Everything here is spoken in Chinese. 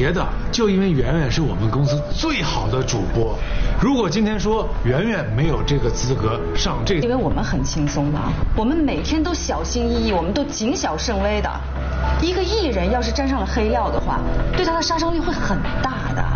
别的，就因为圆圆是我们公司最好的主播。如果今天说圆圆没有这个资格上这个， 因为我们很轻松的，我们每天都小心翼翼，我们都谨小慎微的。一个艺人要是沾上了黑料的话，对他的杀伤力会很大的。